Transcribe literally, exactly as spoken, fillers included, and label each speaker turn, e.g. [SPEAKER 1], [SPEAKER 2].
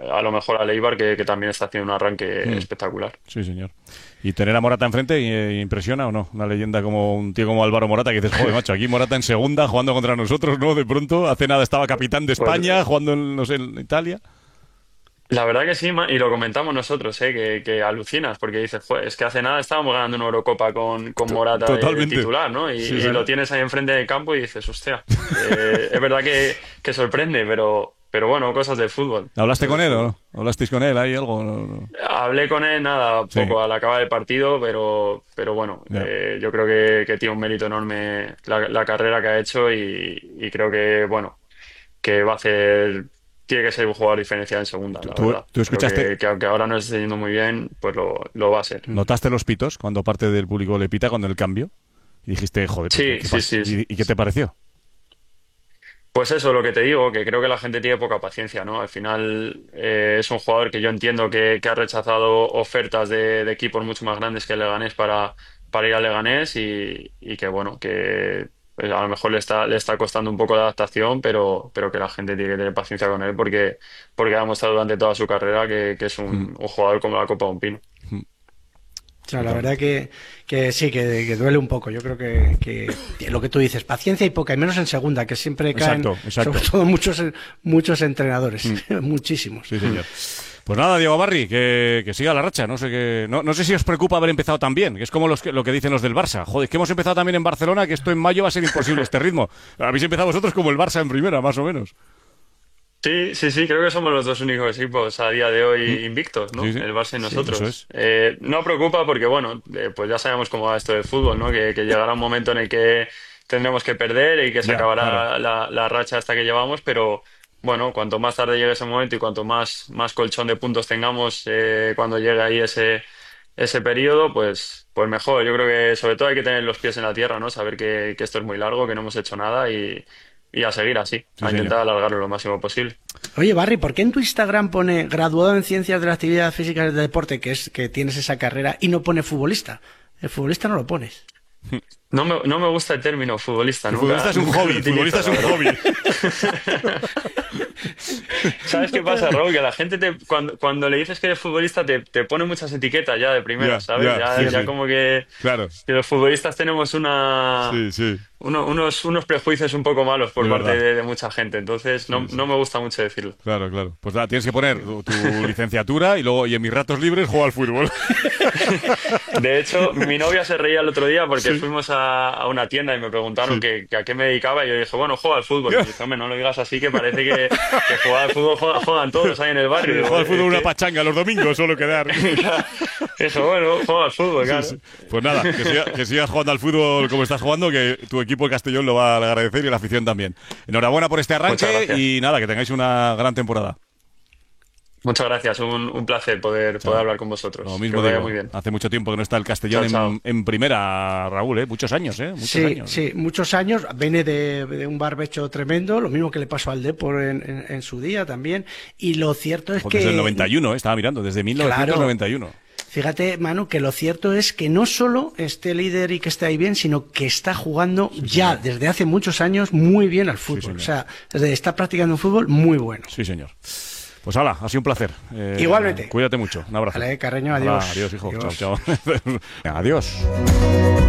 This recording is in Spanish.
[SPEAKER 1] a lo mejor a Eibar, que, que también está haciendo un arranque
[SPEAKER 2] Mm.
[SPEAKER 1] espectacular.
[SPEAKER 2] Sí, señor. ¿Y tener a Morata enfrente eh, impresiona o no? Una leyenda como un tío como Álvaro Morata, que dices, joder, macho, aquí Morata en segunda, jugando contra nosotros, ¿no? De pronto, hace nada estaba capitán de
[SPEAKER 1] Pues
[SPEAKER 2] España, jugando en, no sé, en Italia.
[SPEAKER 1] la verdad que sí, ma- y lo comentamos nosotros, ¿eh? Que, que alucinas, porque dices, "Joder, es que hace nada estábamos ganando una Eurocopa con, con
[SPEAKER 2] To-
[SPEAKER 1] Morata de, de
[SPEAKER 2] Totalmente.
[SPEAKER 1] titular, ¿no? Y,
[SPEAKER 2] Sí,
[SPEAKER 1] y
[SPEAKER 2] sí.
[SPEAKER 1] lo tienes ahí enfrente del campo y dices, hostia, eh, es verdad que, que sorprende, pero, pero bueno, cosas del fútbol,
[SPEAKER 2] ¿Hablaste
[SPEAKER 1] cosas
[SPEAKER 2] con
[SPEAKER 1] del
[SPEAKER 2] él o
[SPEAKER 1] fútbol.
[SPEAKER 2] no? ¿Hablasteis con él ahí algo? No, no.
[SPEAKER 1] Hablé con él, nada,
[SPEAKER 2] Sí,
[SPEAKER 1] poco al acabar el partido, pero, pero bueno,
[SPEAKER 2] ya.
[SPEAKER 1] eh, yo creo que, que tiene un mérito enorme la, la carrera que ha hecho y, y creo que, bueno, que va a hacer, tiene que ser un jugador diferencial en segunda,
[SPEAKER 2] ¿Tú,
[SPEAKER 1] la
[SPEAKER 2] tú-
[SPEAKER 1] verdad.
[SPEAKER 2] tú
[SPEAKER 1] Creo
[SPEAKER 2] escuchaste,
[SPEAKER 1] que, que aunque ahora no esté yendo muy bien, pues lo, lo va a ser.
[SPEAKER 2] notaste los pitos cuando parte del público le pita con el cambio? Y dijiste, joder, pues, ¿qué,
[SPEAKER 1] Sí,
[SPEAKER 2] qué
[SPEAKER 1] sí,
[SPEAKER 2] pasa?
[SPEAKER 1] sí.
[SPEAKER 2] ¿Y, y qué te pareció?
[SPEAKER 1] Pues eso, lo que te digo, que creo que la gente tiene poca paciencia, ¿no? Al final eh, es un jugador que yo entiendo que, que ha rechazado ofertas de, de equipos mucho más grandes que el Leganés para, para ir al Leganés y, y que bueno, que pues, a lo mejor le está, le está costando un poco de adaptación, pero, pero que la gente tiene que tener paciencia con él porque, porque ha demostrado durante toda su carrera que, que es
[SPEAKER 2] Mm,
[SPEAKER 1] un, un jugador como la Copa de un Pino.
[SPEAKER 2] mm,
[SPEAKER 3] O sea, la verdad
[SPEAKER 2] totalmente.
[SPEAKER 3] que, que sí, que, que duele un poco. Yo creo que, que lo que tú dices, paciencia y poca, y menos en segunda, que siempre caen,
[SPEAKER 2] Exacto, exacto.
[SPEAKER 3] sobre todo muchos, muchos entrenadores,
[SPEAKER 2] Mm,
[SPEAKER 3] muchísimos.
[SPEAKER 2] sí, señor. Pues nada, Diego Barri, que, que siga la racha. No sé qué, no, no sé si os preocupa haber empezado tan bien, que es como los que, lo que dicen los del Barça. Joder, que hemos empezado también en Barcelona, que esto en mayo va a ser imposible este ritmo. Habéis empezado vosotros como el Barça en primera, más o menos.
[SPEAKER 1] Sí, sí, sí, creo que somos los dos únicos equipos a día de
[SPEAKER 2] Mm,
[SPEAKER 1] hoy invictos,
[SPEAKER 2] sí,
[SPEAKER 1] ¿no?
[SPEAKER 2] sí,
[SPEAKER 1] El Barça y
[SPEAKER 2] sí, eso
[SPEAKER 1] nosotros.
[SPEAKER 2] es.
[SPEAKER 1] Eh, no preocupa porque, bueno, eh, pues ya sabemos cómo va esto del fútbol, ¿no? Que, que llegará un momento en el que tendremos que perder y que se
[SPEAKER 2] Ya, claro.
[SPEAKER 1] acabará la, la racha hasta que llevamos, pero bueno, cuanto más tarde llegue ese momento y cuanto más, más colchón de puntos tengamos eh, cuando llegue ahí ese, ese periodo, pues, pues mejor. Yo creo que sobre todo hay que tener los pies en la tierra, ¿no? Saber que, que esto es muy largo, que no hemos hecho nada y, y a seguir así,
[SPEAKER 2] Sí,
[SPEAKER 1] a
[SPEAKER 2] señor.
[SPEAKER 1] intentar alargarlo lo máximo posible.
[SPEAKER 3] Oye, Barry, ¿por qué en tu Instagram pone graduado en Ciencias de la Actividad Física y del Deporte, que es que tienes esa carrera, y no pone futbolista? El futbolista no lo pones.
[SPEAKER 1] No me, no me gusta el término futbolista,
[SPEAKER 2] El futbolista
[SPEAKER 1] nunca,
[SPEAKER 2] es un
[SPEAKER 1] nunca lo
[SPEAKER 2] hobby,
[SPEAKER 1] utilizo,
[SPEAKER 2] futbolista es
[SPEAKER 1] la
[SPEAKER 2] un
[SPEAKER 1] verdad.
[SPEAKER 2] hobby.
[SPEAKER 1] ¿Sabes qué pasa, Raúl? Que la gente te, cuando, cuando le dices que eres futbolista te, te pone muchas etiquetas ya de primera,
[SPEAKER 2] Ya,
[SPEAKER 1] ¿sabes?
[SPEAKER 2] ya,
[SPEAKER 1] Ya,
[SPEAKER 2] sí,
[SPEAKER 1] ya
[SPEAKER 2] sí.
[SPEAKER 1] como que,
[SPEAKER 2] Claro.
[SPEAKER 1] que los futbolistas tenemos una,
[SPEAKER 2] Sí, sí.
[SPEAKER 1] uno- unos, unos prejuicios un poco malos por
[SPEAKER 2] De
[SPEAKER 1] parte
[SPEAKER 2] verdad.
[SPEAKER 1] de, de mucha gente, entonces no,
[SPEAKER 2] Sí, sí.
[SPEAKER 1] no me gusta mucho decirlo.
[SPEAKER 2] Claro, claro. Pues nada, tienes que poner tu, tu licenciatura y luego, y en mis ratos libres juego al fútbol.
[SPEAKER 1] De hecho, mi novia se reía el otro día porque
[SPEAKER 2] Sí.
[SPEAKER 1] fuimos a, a una tienda y me preguntaron
[SPEAKER 2] Sí.
[SPEAKER 1] que, que a qué me dedicaba y yo dije, bueno, juego al fútbol. Y me dice, hombre, no lo digas así que parece que, que jugar al fútbol juegan, juegan todos ahí en el barrio. Digo,
[SPEAKER 2] Juego al fútbol
[SPEAKER 1] "Es
[SPEAKER 2] una
[SPEAKER 1] que-".
[SPEAKER 2] pachanga los domingos, solo quedar.
[SPEAKER 1] Eso, bueno, juego al fútbol,
[SPEAKER 2] Sí,
[SPEAKER 1] claro.
[SPEAKER 2] sí. Pues nada, que, siga- que sigas jugando al fútbol como estás jugando, que tu equipo de Castellón lo va a agradecer y la afición también. Enhorabuena por este
[SPEAKER 1] Muchas
[SPEAKER 2] arranque
[SPEAKER 1] gracias.
[SPEAKER 2] y nada, que tengáis una gran temporada.
[SPEAKER 1] Muchas gracias, un, un placer poder,
[SPEAKER 2] Chao.
[SPEAKER 1] poder hablar con
[SPEAKER 2] Lo
[SPEAKER 1] vosotros. Que
[SPEAKER 2] mismo
[SPEAKER 1] os vaya
[SPEAKER 2] digo,
[SPEAKER 1] muy bien.
[SPEAKER 2] hace mucho tiempo que no está el Castellón
[SPEAKER 1] Chao, chao.
[SPEAKER 2] en, en primera, Raúl, ¿eh? Muchos años, ¿eh? Muchos
[SPEAKER 3] Sí,
[SPEAKER 2] años.
[SPEAKER 3] sí, muchos años. Viene de, de un barbecho tremendo, lo mismo que le pasó al Depor en, en, en su día también. Y lo cierto es
[SPEAKER 2] Pues
[SPEAKER 3] que...
[SPEAKER 2] desde el noventa y uno, ¿eh? Estaba mirando, desde mil novecientos noventa y uno.
[SPEAKER 3] Fíjate, Manu, que lo cierto es que no solo esté líder y que esté ahí bien, sino que está jugando ya desde hace muchos años muy bien al fútbol.
[SPEAKER 2] señor.
[SPEAKER 3] O sea, desde- está practicando un fútbol muy bueno.
[SPEAKER 2] Sí, señor. Pues hala, ha sido un placer. Eh,
[SPEAKER 3] Igualmente.
[SPEAKER 2] Cuídate mucho. Un abrazo.
[SPEAKER 3] Vale, Carreño,
[SPEAKER 2] Hala,
[SPEAKER 3] adiós.
[SPEAKER 2] adiós, hijo.
[SPEAKER 3] Adiós.
[SPEAKER 2] Chao, chao. Adiós.